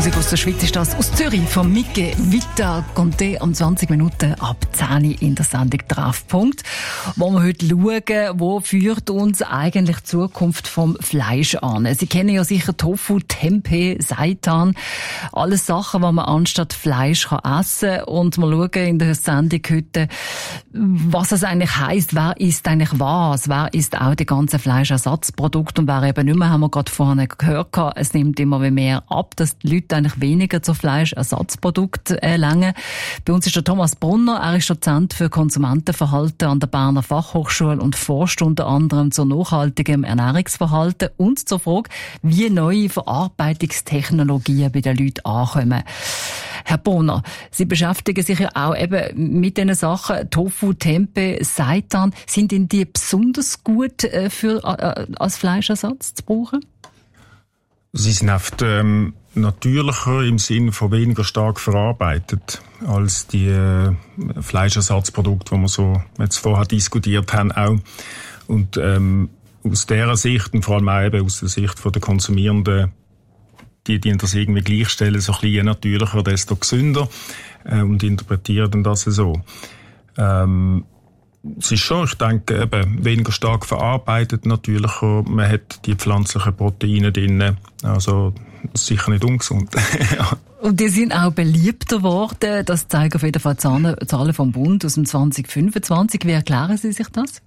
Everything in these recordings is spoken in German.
Musik aus der Schweiz ist das. Aus Zürich von Micke Vita Conte um 20 Minuten ab 10 in der Sendung Treffpunkt. Wo wir heute schauen, wo führt uns eigentlich die Zukunft vom Fleisch an? Sie kennen ja sicher Tofu, Tempeh, Seitan. Alles Sachen, die man anstatt Fleisch essen kann. Und wir schauen in der Sendung heute, was es eigentlich heisst. Wer isst eigentlich was? Wer isst auch die ganzen Fleischersatzprodukte? Und wer eben nicht mehr, haben wir gerade vorhin gehört, es nimmt immer mehr ab, dass die Leute eigentlich weniger zu Fleischersatzprodukten langen. Bei uns ist der Thomas Brunner, er ist Dozent für Konsumentenverhalten an der Berner Fachhochschule und forscht unter anderem zu nachhaltigem Ernährungsverhalten und zur Frage, wie neue Verarbeitungstechnologien bei den Leuten ankommen. Herr Brunner, Sie beschäftigen sich ja auch eben mit diesen Sachen, Tofu, Tempeh, Seitan. Sind Ihnen die besonders gut als Fleischersatz zu brauchen? Sie sind oft natürlicher im Sinne von weniger stark verarbeitet als die Fleischersatzprodukte, die wir so jetzt vorher diskutiert haben auch. Und aus dieser Sicht und vor allem auch eben aus der Sicht der Konsumierenden, die das irgendwie gleichstellen, so ein bisschen je natürlicher, desto gesünder und interpretieren das so. Es ist schon, ich denke, eben weniger stark verarbeitet, natürlicher. Man hat die pflanzlichen Proteine drin. Also, sicher nicht ungesund. Und die sind auch beliebter geworden. Das zeigen auf jeden Fall Zahlen vom Bund aus dem 2025. Wie erklären Sie sich das?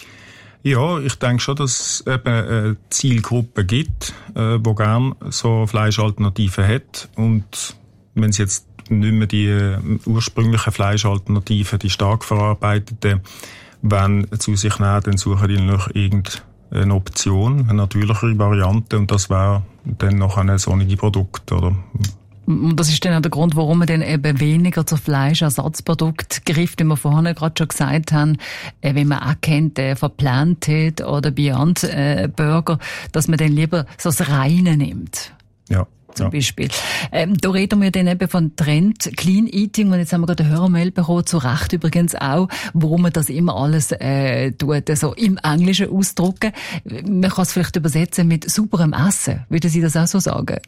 Ja, ich denke schon, dass es eben eine Zielgruppe gibt, die gerne so Fleischalternativen hat. Und wenn sie jetzt nicht mehr die ursprünglichen Fleischalternativen, die stark verarbeiteten, wenn zu sich nehmen, dann suchen die noch irgendeine Option, eine natürlichere Variante, und das wäre dann noch ein sonniges Produkt, oder? Und das ist dann auch der Grund, warum man dann eben weniger zu Fleischersatzprodukten greift, wie wir vorhin gerade schon gesagt haben, wenn man auch kennt, von Planted oder Beyond Burger, dass man dann lieber so das Reine nimmt. Ja. Zum Beispiel. Da reden wir dann eben von Trend Clean Eating, und jetzt haben wir gerade eine Hörermail bekommen, zu Recht übrigens auch, warum man das immer alles tut, so im Englischen ausdrucken. Man kann es vielleicht übersetzen mit sauberem Essen. Würden Sie das auch so sagen?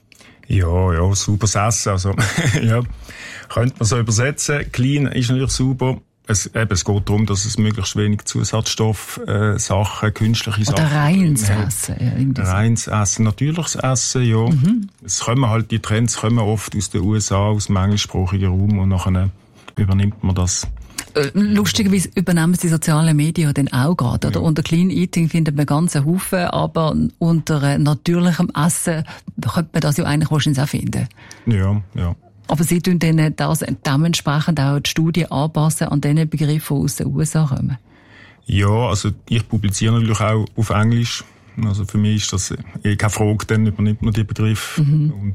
Ja, sauberes Essen, also, ja, könnte man so übersetzen. Clean ist natürlich sauber. Es geht darum, dass es möglichst wenig Zusatzstoff, Sachen, künstliche Sachen. Oder reines Essen. Ja, reines Essen, natürliches Essen, ja. Es kommen halt, die Trends kommen oft aus den USA, aus dem englischsprachigen Raum, und nachher übernimmt man das. Lustigerweise übernehmen die sozialen Medien dann auch gerade, oder? Ja. Unter Clean Eating findet man ganzen Haufen, aber unter natürlichem Essen könnte man das ja eigentlich wahrscheinlich auch finden. Ja. Aber Sie tun dann das dementsprechend auch die Studie anpassen an den Begriffen, die aus den USA kommen? Ja, also ich publiziere natürlich auch auf Englisch. Also für mich ist das keine Frage, dann übernimmt man die Begriffe. Und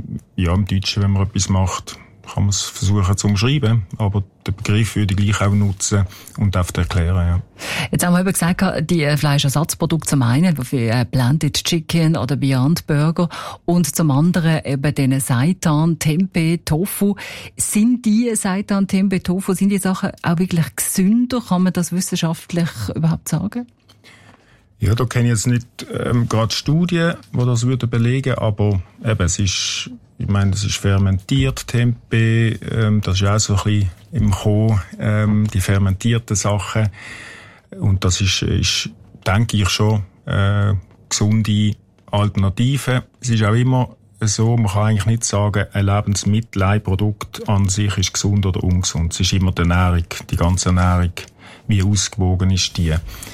im Deutschen, wenn man etwas macht, kann man es versuchen zu umschreiben, aber den Begriff würde ich gleich auch nutzen und oft erklären, ja. Jetzt haben wir eben gesagt, die Fleischersatzprodukte zum einen, wie Planted Chicken oder Beyond Burger, und zum anderen eben den Seitan, Tempeh, Tofu. Sind die Seitan, Tempeh, Tofu, sind die Sachen auch wirklich gesünder? Kann man das wissenschaftlich überhaupt sagen? Ja, da kenne ich jetzt nicht gerade Studien, die das würden belegen, aber eben, es ist fermentiert, Tempeh, das ist auch so ein bisschen im Kommen, die fermentierten Sachen. Und das ist denke ich, schon gesunde Alternative. Es ist auch immer so, man kann eigentlich nicht sagen, ein Lebensmittel, ein Produkt an sich ist gesund oder ungesund. Es ist immer die Ernährung, die ganze Ernährung, wie ausgewogen ist die.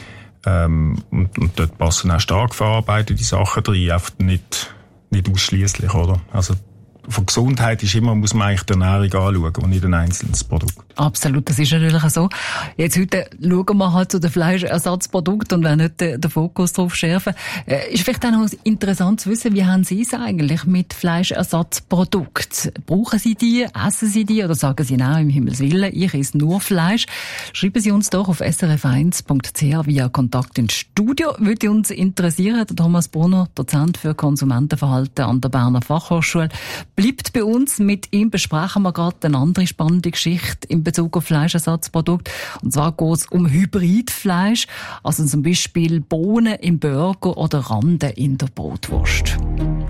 Und dort passen auch stark verarbeitete Sachen drin, einfach nicht ausschliesslich, oder? Also von Gesundheit ist immer, muss man eigentlich die Ernährung anschauen und nicht ein einzelnes Produkt. Absolut, das ist natürlich so. Jetzt heute schauen wir halt zu den Fleischersatzprodukten und werden nicht den Fokus darauf schärfen. Ist vielleicht auch noch interessant zu wissen, wie haben Sie es eigentlich mit Fleischersatzprodukten? Brauchen Sie die? Essen Sie die? Oder sagen Sie, nein, im Himmels Willen, ich esse nur Fleisch? Schreiben Sie uns doch auf srf1.ch via Kontakt ins Studio. Würde uns interessieren. Der Thomas Brunner, Dozent für Konsumentenverhalten an der Berner Fachhochschule, bleibt bei uns. Mit ihm besprechen wir gerade eine andere spannende Geschichte in Bezug auf Fleischersatzprodukte. Und zwar geht es um Hybridfleisch, also zum Beispiel Bohnen im Burger oder Rande in der Brotwurst.